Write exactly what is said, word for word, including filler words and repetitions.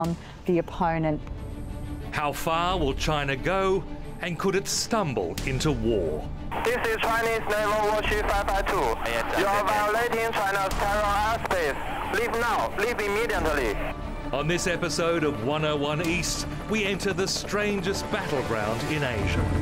on the opponent. How far will China go, and could it stumble into war? This is Chinese Naval Warship five five two. You are violating China's terror airspace. Leave now. Leave immediately. On this episode of one oh one East, we enter the strangest battleground in Asia.